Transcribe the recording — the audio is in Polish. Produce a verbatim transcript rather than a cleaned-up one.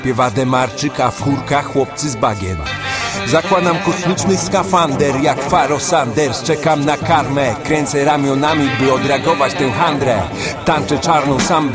Śpiewa Demarczyka w chórkach chłopcy z bagien. Zakładam kosmiczny skafander jak Faro Sanders. Czekam na karmę, kręcę ramionami, by odreagować tę handrę. Tańczę czarną sambę.